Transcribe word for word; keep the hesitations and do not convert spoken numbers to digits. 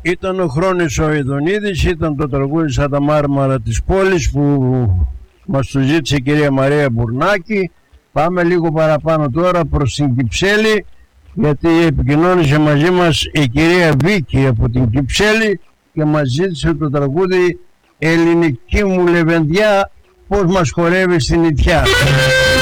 Ήταν ο Χρόνης ο Ιδονίδης, ήταν το τραγούδι σαν τα μάρμαρα της πόλης που μας το ζήτησε η κυρία Μαρία Μπουρνάκη. Πάμε λίγο παραπάνω τώρα προς την Κυψέλη, γιατί επικοινώνησε μαζί μας η κυρία Βίκη από την Κυψέλη και μας ζήτησε το τραγούδι «Ελληνική μου λεβεντιά, πώς μας χορεύει στην νητιά».